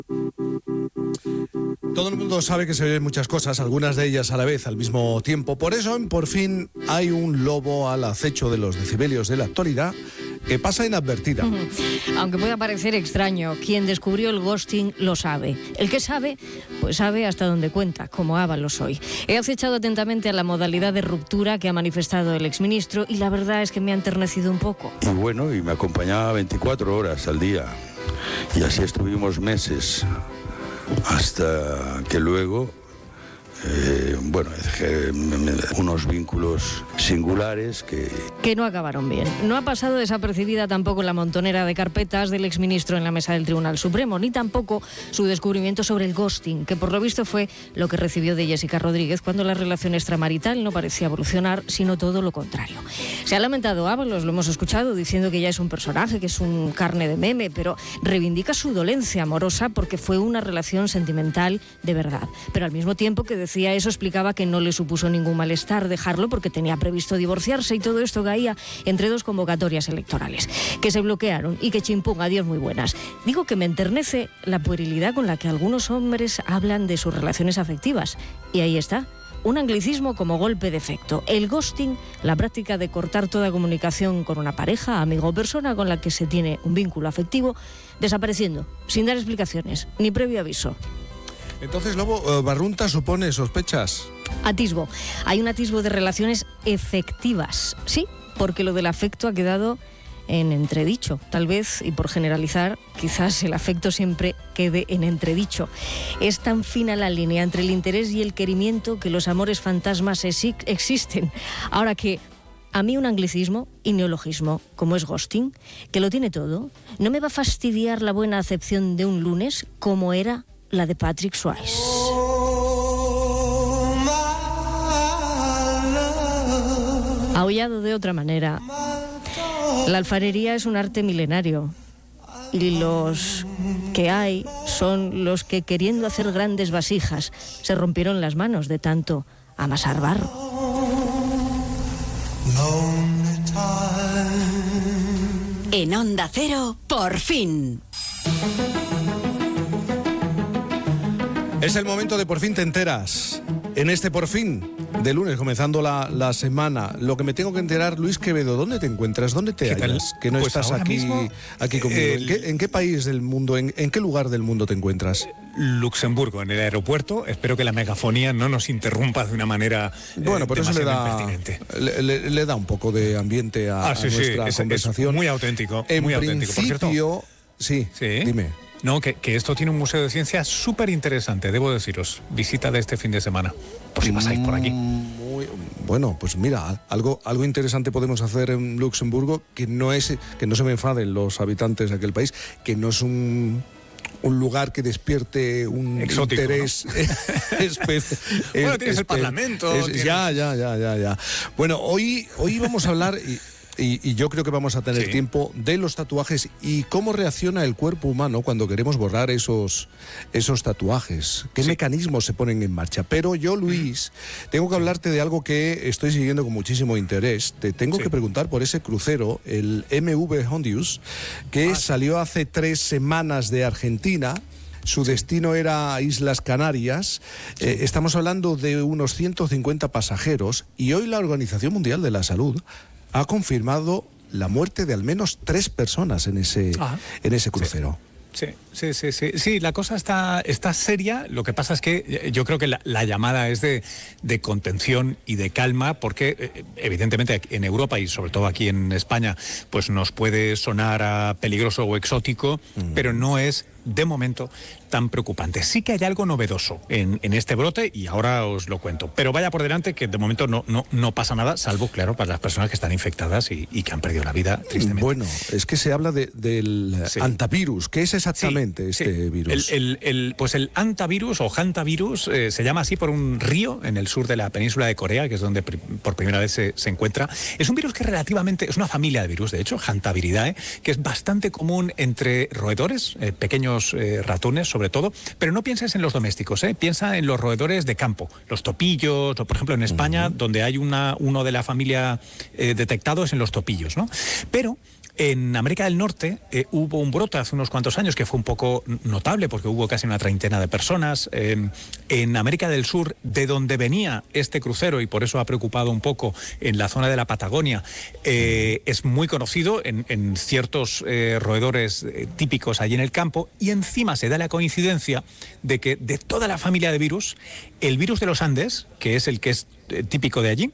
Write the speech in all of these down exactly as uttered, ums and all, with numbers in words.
Todo el mundo sabe que se oyen muchas cosas, algunas de ellas a la vez, al mismo tiempo. Por eso, en Por Fin, hay un lobo al acecho de los decibelios de la actualidad que pasa inadvertida. Aunque pueda parecer extraño, quien descubrió el ghosting lo sabe. El que sabe, pues sabe hasta dónde cuenta, como Ábalos hoy. He acechado atentamente a la modalidad de ruptura que ha manifestado el exministro y la verdad es que me ha enternecido un poco. Y bueno, y me acompañaba veinticuatro horas al día. Y así estuvimos meses, hasta que luego, eh, bueno, dejé unos vínculos singulares que... Que no acabaron bien. No ha pasado desapercibida tampoco la montonera de carpetas del exministro en la mesa del Tribunal Supremo, ni tampoco su descubrimiento sobre el ghosting, que por lo visto fue lo que recibió de Jessica Rodríguez cuando la relación extramarital no parecía evolucionar, sino todo lo contrario. Se ha lamentado Ábalos, lo hemos escuchado, diciendo que ya es un personaje, que es un carne de meme, pero reivindica su dolencia amorosa porque fue una relación sentimental de verdad. Pero al mismo tiempo que decía eso, explicaba que no le supuso ningún malestar dejarlo porque tenía previsto divorciarse y todo esto caía entre dos convocatorias electorales, que se bloquearon y que chimpún, adiós muy buenas. Digo que me enternece la puerilidad con la que algunos hombres hablan de sus relaciones afectivas. Y ahí está. Un anglicismo como golpe de efecto. El ghosting, la práctica de cortar toda comunicación con una pareja, amigo o persona con la que se tiene un vínculo afectivo, desapareciendo, sin dar explicaciones, ni previo aviso. Entonces, Lobo, Barrunta supone sospechas. Atisbo. Hay un atisbo de relaciones efectivas, sí, porque lo del afecto ha quedado en entredicho. Tal vez, y por generalizar, quizás el afecto siempre quede en entredicho. Es tan fina la línea entre el interés y el querimiento que los amores fantasmas exi- existen. Ahora que a mí un anglicismo y neologismo, como es ghosting, que lo tiene todo, no me va a fastidiar la buena acepción de un lunes como era la de Patrick Swayze. Aullado de otra manera. La alfarería es un arte milenario y los que hay son los que, queriendo hacer grandes vasijas, se rompieron las manos de tanto amasar barro. En Onda Cero, Por Fin. Es el momento de Por Fin te enteras. En este Por Fin de lunes, comenzando la, la semana, lo que me tengo que enterar, Luis Quevedo, ¿dónde te encuentras? ¿Dónde te hallas? Que no pues estás aquí, mismo, aquí conmigo. el... ¿En, qué, ¿En qué país del mundo, en, en qué lugar del mundo te encuentras? Luxemburgo, en el aeropuerto. Espero que la megafonía no nos interrumpa de una manera eh, bueno, pero eso le da, le, le, le da un poco de ambiente a, ah, sí, a nuestra sí, es, conversación. Es muy auténtico. En muy principio, auténtico. Por cierto, sí, sí, dime. No, que, que esto tiene un museo de ciencia súper interesante, debo deciros. Visita de este fin de semana, por si pasáis por aquí. Muy, bueno, pues mira, algo, algo interesante podemos hacer en Luxemburgo, que no es, que no se me enfaden los habitantes de aquel país, que no es un... un lugar que despierte un exótico, interés. ¿no? espe- bueno, tienes espe- el Parlamento. es, tienes... Ya, ya, ya, ya, ya. Bueno, hoy, hoy vamos a hablar, y, y, y yo creo que vamos a tener sí. tiempo, de los tatuajes y cómo reacciona el cuerpo humano cuando queremos borrar esos, esos tatuajes. ¿Qué sí. mecanismos se ponen en marcha? Pero yo, Luis, tengo que hablarte de algo que estoy siguiendo con muchísimo interés. Te tengo sí. que preguntar por ese crucero, el M V Hondius, que ah, salió hace tres semanas de Argentina. Su sí. destino era Islas Canarias. Sí. Eh, estamos hablando de unos ciento cincuenta pasajeros y hoy la Organización Mundial de la Salud ha confirmado la muerte de al menos tres personas en ese, ah, en ese crucero. Sí. Sí, sí, sí, sí, la cosa está, está seria. Lo que pasa es que yo creo que la, la llamada es de, de contención y de calma, porque evidentemente en Europa y sobre todo aquí en España, pues nos puede sonar a peligroso o exótico, mm. pero no es de momento tan preocupante. Sí que hay algo novedoso en, en este brote y ahora os lo cuento. Pero vaya por delante que de momento no, no, no pasa nada, salvo, claro, para las personas que están infectadas y, y que han perdido la vida, tristemente. Bueno, es que se habla de, del sí. antivirus. ¿Qué es exactamente? Sí. Este sí. virus. El, el, el, pues el hantavirus o hantavirus eh, se llama así por un río en el sur de la península de Corea, que es donde pr por primera vez se, se encuentra. Es un virus que relativamente, es una familia de virus, de hecho, Hantaviridae, que es bastante común entre roedores, eh, pequeños eh, ratones sobre todo, pero no pienses en los domésticos, eh, piensa en los roedores de campo, los topillos, o por ejemplo en España, uh-huh. donde hay una, uno de la familia eh, detectado es en los topillos, ¿no? Pero En América del Norte eh, hubo un brote hace unos cuantos años que fue un poco notable porque hubo casi una treintena de personas. Eh, en América del Sur, de donde venía este crucero, y por eso ha preocupado un poco en la zona de la Patagonia, eh, es muy conocido en, en ciertos eh, roedores eh, típicos allí en el campo, y encima se da la coincidencia de que de toda la familia de virus, el virus de los Andes, que es el que es eh, típico de allí,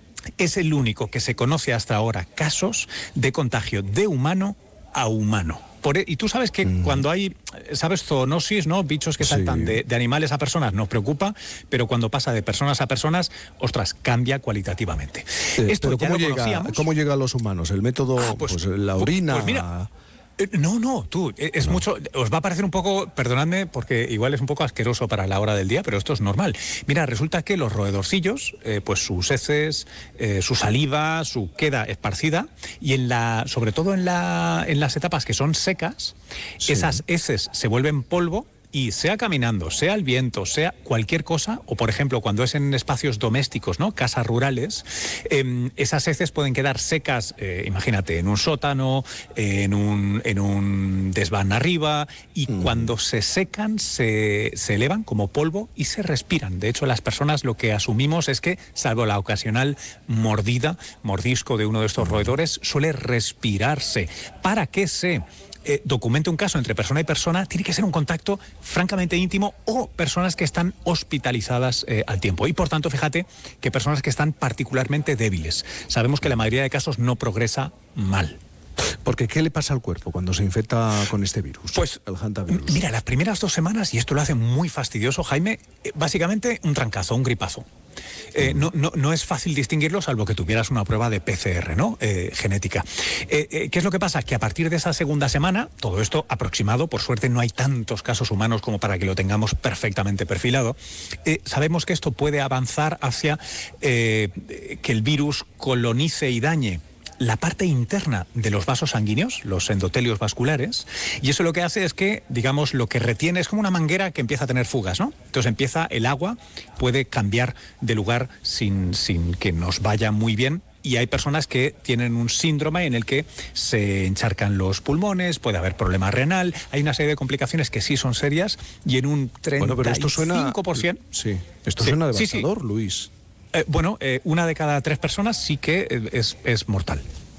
es el único que se conoce hasta ahora casos de contagio de humano a humano. Por, y tú sabes que mm. cuando hay, sabes, zoonosis, ¿no? Bichos que saltan sí. de, de animales a personas, nos preocupa, pero cuando pasa de personas a personas, ostras, cambia cualitativamente. Eh, Esto pero ya ¿cómo, lo llega, conocíamos. ¿cómo llega a los humanos? ¿El método, ah, pues, pues la orina? Pues mira, no, no, tú, es no. mucho, os va a parecer un poco, perdonadme, porque igual es un poco asqueroso para la hora del día, pero esto es normal. Mira, resulta que los roedorcillos, eh, pues sus heces, eh, su saliva, su queda esparcida, y en la, sobre todo en la, en las etapas que son secas, sí. esas heces se vuelven polvo. Y sea caminando, sea al viento, sea cualquier cosa, o por ejemplo cuando es en espacios domésticos, ¿no? Casas rurales, eh, esas heces pueden quedar secas, eh, imagínate, en un sótano, eh, en, un, en un desván arriba, y mm. cuando se secan se, se elevan como polvo y se respiran. De hecho, las personas lo que asumimos es que, salvo la ocasional mordida, mordisco de uno de estos roedores, suele respirarse. ¿Para qué se Eh, documente un caso entre persona y persona? Tiene que ser un contacto francamente íntimo o personas que están hospitalizadas eh, al tiempo. Y por tanto, fíjate que personas que están particularmente débiles. Sabemos que la mayoría de casos no progresa mal. Porque ¿qué le pasa al cuerpo cuando se infecta con este virus? Pues, el hantavirus. Mira, las primeras dos semanas, y esto lo hace muy fastidioso, Jaime, eh, básicamente un trancazo, un gripazo. Eh, no, no, no es fácil distinguirlo, salvo que tuvieras una prueba de P C R, ¿no? Eh, genética. Eh, eh, ¿Qué es lo que pasa? Que a partir de esa segunda semana, todo esto aproximado, por suerte no hay tantos casos humanos como para que lo tengamos perfectamente perfilado, eh, sabemos que esto puede avanzar hacia eh, que el virus colonice y dañe la parte interna de los vasos sanguíneos, los endotelios vasculares, y eso lo que hace es que, digamos, lo que retiene es como una manguera que empieza a tener fugas, ¿no? Entonces empieza el agua, puede cambiar de lugar sin, sin que nos vaya muy bien, y hay personas que tienen un síndrome en el que se encharcan los pulmones, puede haber problema renal, hay una serie de complicaciones que sí son serias, y en un treinta y cinco por ciento... Bueno, pero esto suena... Sí, esto sí, suena devastador, sí, sí. Luis. Eh, bueno, eh, una de cada tres personas sí que eh, es, es mortal.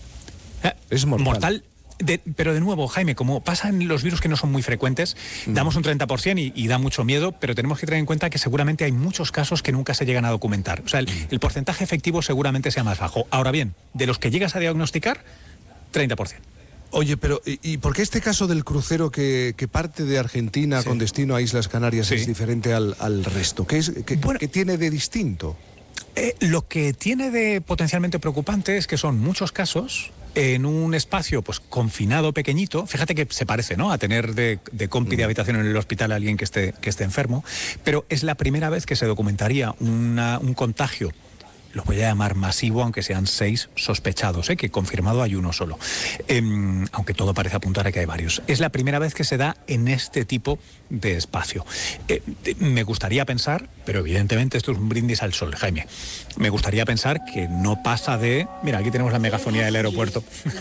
Eh, es mortal. Mortal, de, pero de nuevo, Jaime, como pasa en los virus que no son muy frecuentes, mm. damos un treinta por ciento y, y da mucho miedo, pero tenemos que tener en cuenta que seguramente hay muchos casos que nunca se llegan a documentar. O sea, el, el porcentaje efectivo seguramente sea más bajo. Ahora bien, de los que llegas a diagnosticar, treinta por ciento. Oye, pero ¿y, y por qué este caso del crucero que, que parte de Argentina sí. con destino a Islas Canarias sí. es diferente al, al resto? ¿Qué, es, qué, bueno, ¿qué tiene de distinto? Eh, lo que tiene de potencialmente preocupante es que son muchos casos en un espacio pues confinado pequeñito. Fíjate que se parece, ¿no?, a tener de, de compi de habitación en el hospital a alguien que esté, que esté enfermo, pero es la primera vez que se documentaría una, un contagio, lo voy a llamar masivo, aunque sean seis sospechados, ¿eh? que confirmado hay uno solo, eh, aunque todo parece apuntar a que hay varios. Es la primera vez que se da en este tipo de espacio. Eh, me gustaría pensar, pero evidentemente esto es un brindis al sol, Jaime, me gustaría pensar que no pasa de... Mira, aquí tenemos la megafonía del aeropuerto,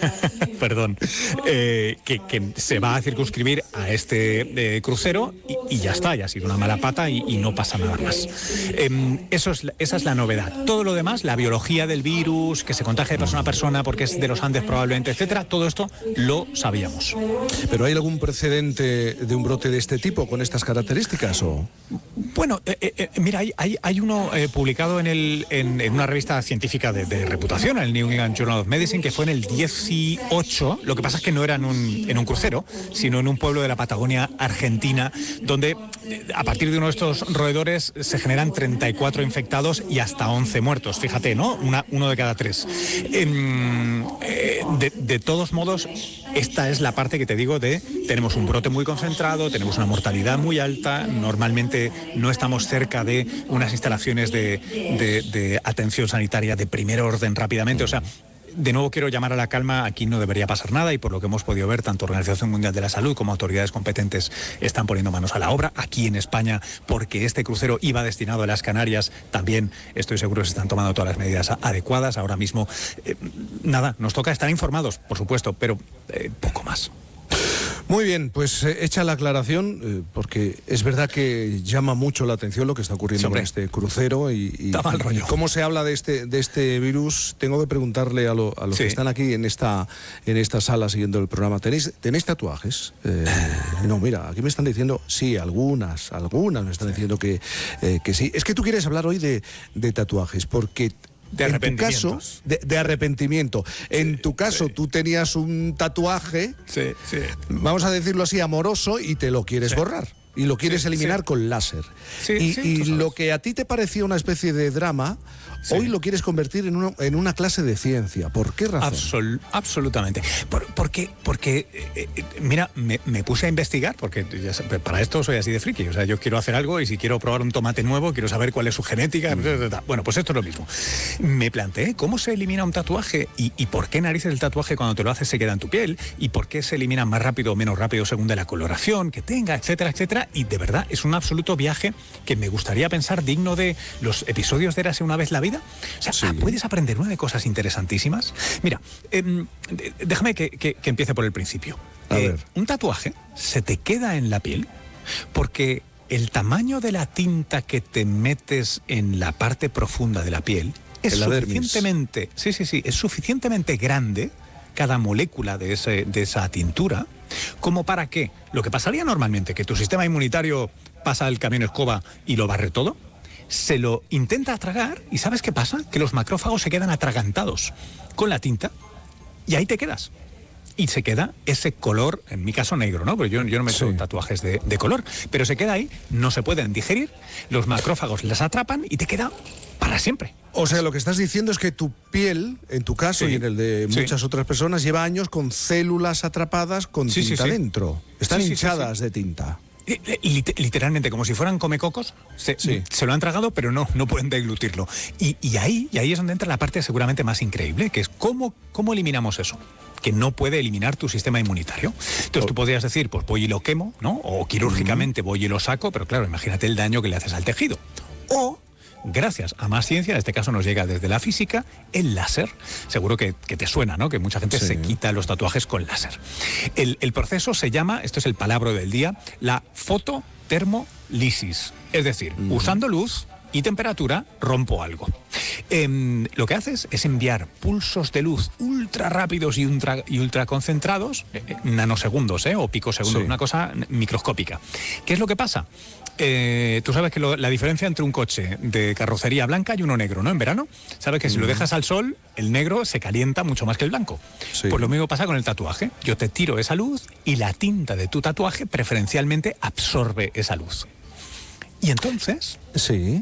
perdón, eh, que, que se va a circunscribir a este eh, crucero y, y ya está, ya ha sido una mala pata y, y no pasa nada más. Eh, eso es, esa es la novedad. Todo lo demás, la biología del virus, que se contagia de persona a persona porque es de los Andes probablemente, etcétera, todo esto lo sabíamos. ¿Pero hay algún precedente de un brote de este tipo con estas características o...? Bueno, eh, eh, mira, hay, hay, hay uno eh, publicado en, el, en, en una revista científica de, de reputación, el New England Journal of Medicine, que fue en el dieciocho. Lo que pasa es que no era en un, en un crucero, sino en un pueblo de la Patagonia argentina, donde a partir de uno de estos roedores se generan treinta y cuatro infectados y hasta once muertos. Fíjate, ¿no? Una, uno de cada tres. Eh, de, de todos modos, esta es la parte que te digo de tenemos un brote muy concentrado, tenemos una mortalidad muy alta, normalmente no estamos cerca de unas instalaciones de, de, de atención sanitaria de primer orden rápidamente, o sea, de nuevo quiero llamar a la calma, aquí no debería pasar nada y por lo que hemos podido ver, tanto Organización Mundial de la Salud como autoridades competentes están poniendo manos a la obra. Aquí en España, porque este crucero iba destinado a las Canarias, también estoy seguro que se están tomando todas las medidas adecuadas. Ahora mismo, eh, nada, nos toca estar informados, por supuesto, pero eh, poco más. Muy bien, pues eh, hecha la aclaración, eh, porque es verdad que llama mucho la atención lo que está ocurriendo con este crucero y, y, y cómo se habla de este de este virus. Tengo que preguntarle a, lo, a los sí. que están aquí en esta en esta sala siguiendo el programa, ¿tenéis, ¿tenéis tatuajes? Eh, no, mira, aquí me están diciendo, sí, algunas, algunas me están diciendo que, eh, que sí. Es que tú quieres hablar hoy de, de tatuajes, porque... De en tu caso, de, de arrepentimiento. Sí, en tu caso, sí. tú tenías un tatuaje, sí, sí. vamos a decirlo así, amoroso, y te lo quieres sí. borrar. Y lo quieres sí, eliminar sí. con láser. Sí, y sí, y lo que a ti te parecía una especie de drama, sí. hoy lo quieres convertir en, uno, en una clase de ciencia. ¿Por qué razón? Absol, absolutamente. Por, porque, porque eh, eh, mira, me, me puse a investigar, porque ya, para esto soy así de friki. O sea, yo quiero hacer algo y si quiero probar un tomate nuevo, quiero saber cuál es su genética. Mm. Bueno, pues esto es lo mismo. Me planteé cómo se elimina un tatuaje y, y por qué narices el tatuaje cuando te lo haces se queda en tu piel y por qué se elimina más rápido o menos rápido según de la coloración que tenga, etcétera, etcétera. Y de verdad es un absoluto viaje que me gustaría pensar digno de los episodios de Érase una vez la vida. O sea, sí. puedes aprender una de cosas interesantísimas. Mira, eh, déjame que, que, que empiece por el principio. A eh, ver. Un tatuaje se te queda en la piel porque el tamaño de la tinta que te metes en la parte profunda de la piel es suficientemente, sí, sí, sí, es suficientemente grande cada molécula de, ese, de esa tintura, como para que lo que pasaría normalmente, que tu sistema inmunitario pasa el camión escoba y lo barre todo, se lo intenta tragar y ¿sabes qué pasa? Que los macrófagos se quedan atragantados con la tinta y ahí te quedas. Y se queda ese color, en mi caso negro, ¿no? Pero yo, yo no me he hecho sí. tatuajes de, de color, pero se queda ahí, no se pueden digerir, los macrófagos las atrapan y te queda para siempre. O sea, lo que estás diciendo es que tu piel, en tu caso sí, y en el de muchas sí. otras personas, lleva años con células atrapadas con sí, tinta sí, sí. dentro. Están sí, hinchadas sí, sí, sí. de tinta. Literalmente, como si fueran comecocos, se, sí. se lo han tragado, pero no, no pueden deglutirlo. Y, y, ahí, y ahí es donde entra la parte seguramente más increíble, que es cómo, cómo eliminamos eso. Que no puede eliminar tu sistema inmunitario. Entonces oh. tú podrías decir, pues voy y lo quemo, ¿no? O quirúrgicamente mm. voy y lo saco, pero claro, imagínate el daño que le haces al tejido. O, gracias a más ciencia, en este caso nos llega desde la física, el láser. Seguro que, que te suena, ¿no? Que mucha gente sí. se quita los tatuajes con láser. El, el proceso se llama, esto es el palabra del día, la fototermolisis. Es decir, mm. usando luz y temperatura, rompo algo. Eh, lo que haces es enviar pulsos de luz ultra rápidos y ultra, y ultra concentrados, eh, nanosegundos, eh, o picosegundos, sí. una cosa microscópica. ¿Qué es lo que pasa? Eh, tú sabes que lo, la diferencia entre un coche de carrocería blanca y uno negro, ¿no? En verano, sabes que si mm. lo dejas al sol, el negro se calienta mucho más que el blanco. Sí. Pues lo mismo pasa con el tatuaje. Yo te tiro esa luz y la tinta de tu tatuaje preferencialmente absorbe esa luz. Y entonces... Sí...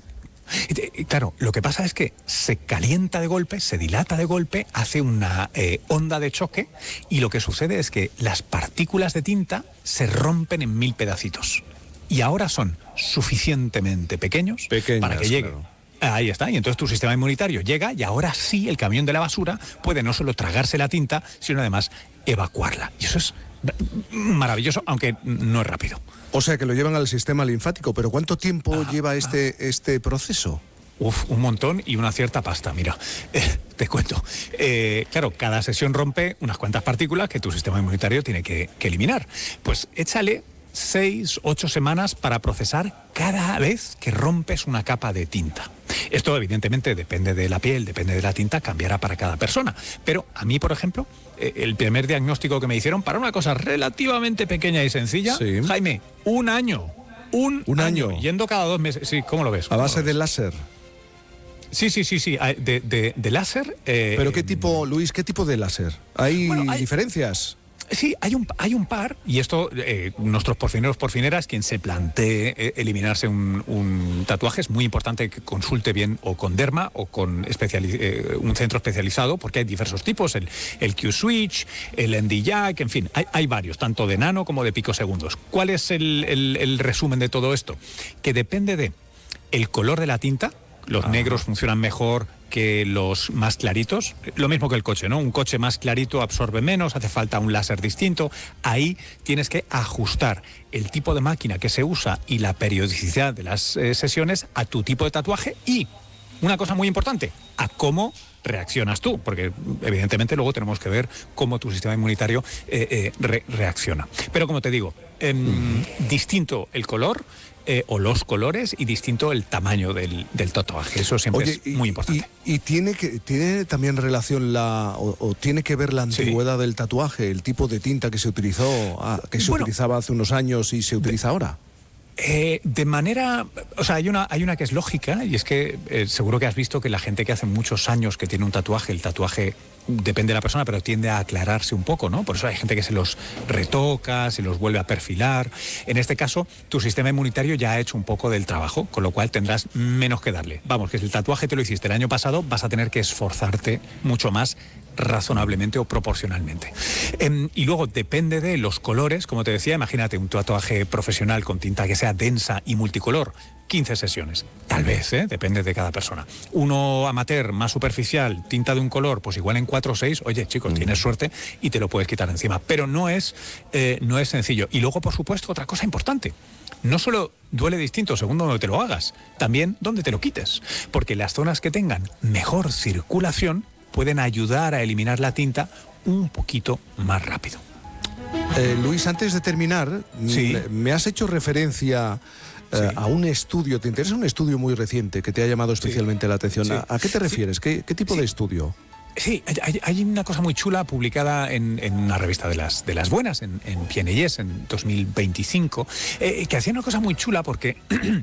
Y claro, lo que pasa es que se calienta de golpe, se dilata de golpe, hace una eh, onda de choque y lo que sucede es que las partículas de tinta se rompen en mil pedacitos. Y ahora son suficientemente pequeños Pequeñas, para que llegue. Claro. Ahí está, y entonces tu sistema inmunitario llega y ahora sí el camión de la basura puede no solo tragarse la tinta, sino además evacuarla. Y eso es maravilloso, aunque no es rápido. O sea, que lo llevan al sistema linfático, pero ¿cuánto tiempo ah, lleva este, ah. este proceso? Uf, un montón y una cierta pasta, mira, eh, te cuento. Eh, claro, cada sesión rompe unas cuantas partículas que tu sistema inmunitario tiene que, que eliminar. Pues échale seis, ocho semanas para procesar cada vez que rompes una capa de tinta. Esto evidentemente depende de la piel, depende de la tinta, cambiará para cada persona. Pero a mí, por ejemplo, eh, el primer diagnóstico que me hicieron para una cosa relativamente pequeña y sencilla, sí. Jaime, un año. Un, un año. año. Yendo cada dos meses. Sí, ¿cómo lo ves? ¿A base de láser? Sí, sí, sí, sí, de, de, de láser. Eh, ¿Pero qué tipo, Luis, qué tipo de láser? ¿Hay, bueno, hay diferencias? Sí, hay un, hay un par, y esto, eh, nuestros porcineros, porcineras, quien se plantee eh, eliminarse un, un tatuaje, es muy importante que consulte bien o con derma o con especiali- eh, un centro especializado, porque hay diversos tipos, el, el Q-Switch, el N D-Jack, en fin, hay, hay varios, tanto de nano como de picosegundos. ¿Cuál es el, el, el resumen de todo esto? Que depende de el color de la tinta, los ah. negros funcionan mejor que los más claritos, lo mismo que el coche, ¿no? Un coche más clarito absorbe menos, hace falta un láser distinto. Ahí tienes que ajustar el tipo de máquina que se usa y la periodicidad de las eh, sesiones a tu tipo de tatuaje y, una cosa muy importante, a cómo reaccionas tú, porque evidentemente luego tenemos que ver cómo tu sistema inmunitario eh, eh, re reacciona. Pero como te digo, eh, mm. distinto el color eh, o los colores y distinto el tamaño del, del tatuaje. Eso siempre Oye, es muy y, importante. Y, y tiene que tiene también relación la o, o tiene que ver la antigüedad sí. del tatuaje, el tipo de tinta que se utilizó, ah, que se bueno, utilizaba hace unos años y se utiliza de, ahora. Eh, de manera, o sea, hay una, hay una que es lógica y es que eh, seguro que has visto que la gente que hace muchos años que tiene un tatuaje, el tatuaje depende de la persona, pero tiende a aclararse un poco, ¿no? Por eso hay gente que se los retoca, se los vuelve a perfilar. En este caso, tu sistema inmunitario ya ha hecho un poco del trabajo, con lo cual tendrás menos que darle. Vamos, que si el tatuaje te lo hiciste el año pasado, vas a tener que esforzarte mucho más razonablemente o proporcionalmente. Eh, y luego depende de los colores, como te decía, imagínate un tatuaje profesional con tinta que sea densa y multicolor, quince sesiones, tal vez, ¿eh? Depende de cada persona. Uno amateur, más superficial, tinta de un color, pues igual en cuatro o seis, oye chicos, mm. tienes suerte y te lo puedes quitar encima, pero no es, eh, no es sencillo. Y luego, por supuesto, otra cosa importante, no solo duele distinto según donde te lo hagas, también donde te lo quites, porque las zonas que tengan mejor circulación pueden ayudar a eliminar la tinta un poquito más rápido. Eh, Luis, antes de terminar, sí. me has hecho referencia eh, sí. a un estudio, ¿te interesa un estudio muy reciente que te ha llamado especialmente sí. la atención? Sí. ¿A, ¿A qué te refieres? Sí. ¿Qué, qué tipo sí. de estudio? Sí, hay, hay una cosa muy chula publicada en, en una revista de las, de las buenas, en, en P N I S, en dos mil veinticinco, eh, que hacía una cosa muy chula porque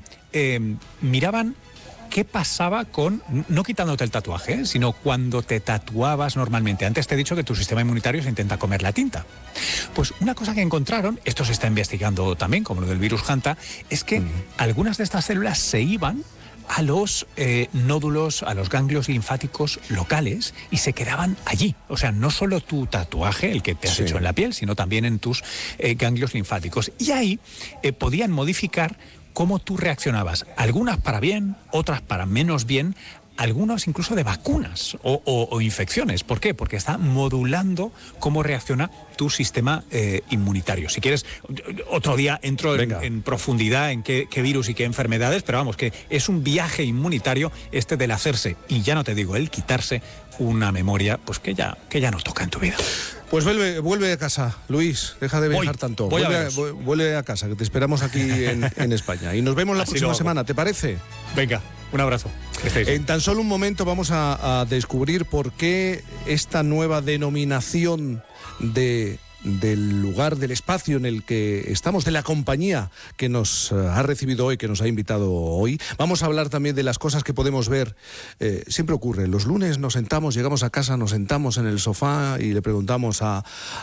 eh, miraban qué pasaba con, no quitándote el tatuaje, ¿eh? sino cuando te tatuabas normalmente. Antes te he dicho que tu sistema inmunitario se intenta comer la tinta. Pues una cosa que encontraron, esto se está investigando también, como lo del virus Hanta, es que mm. algunas de estas células se iban a los eh, nódulos, a los ganglios linfáticos locales y se quedaban allí. O sea, no solo tu tatuaje, el que te has sí. hecho en la piel, sino también en tus eh, ganglios linfáticos. Y ahí eh, podían modificar cómo tú reaccionabas, algunas para bien, otras para menos bien, algunos incluso de vacunas o, o, o infecciones. ¿Por qué? Porque está modulando cómo reacciona tu sistema eh, inmunitario. Si quieres, otro día entro en, en profundidad en qué, qué virus y qué enfermedades, pero vamos, que es un viaje inmunitario este del hacerse, y ya no te digo el quitarse, una memoria pues que ya, que ya no toca en tu vida. Pues vuelve, vuelve a casa, Luis, deja de viajar voy, tanto. Voy vuelve, a a, vuelve a casa, que te esperamos aquí en, en España. Y nos vemos la Así próxima semana, ¿te parece? Venga, un abrazo. En tan solo un momento vamos a, a descubrir por qué esta nueva denominación de... del lugar, del espacio en el que estamos, de la compañía que nos ha recibido hoy, que nos ha invitado hoy. Vamos a hablar también de las cosas que podemos ver. Eh, siempre ocurre, los lunes nos sentamos, llegamos a casa, nos sentamos en el sofá y le preguntamos a,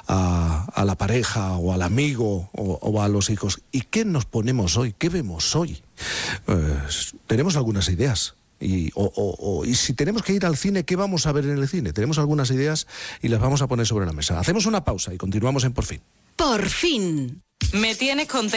a, a la pareja o al amigo o, o a los hijos, ¿y qué nos ponemos hoy? ¿Qué vemos hoy? Eh, tenemos algunas ideas. Y, o, o, o, y si tenemos que ir al cine, ¿qué vamos a ver en el cine? Tenemos algunas ideas y las vamos a poner sobre la mesa. Hacemos una pausa y continuamos en Por Fin. Por fin. Me tienes contento.